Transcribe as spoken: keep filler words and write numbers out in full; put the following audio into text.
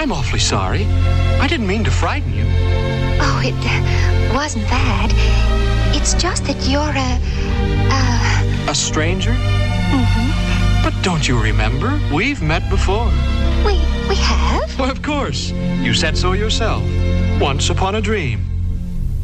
I'm awfully sorry. I didn't mean to frighten you. Oh, it uh, wasn't that. It's just that you're a... Uh... A stranger? Mm-hmm. But don't you remember? We've met before. We, we have? Well, of course. You said so yourself. Once upon a dream.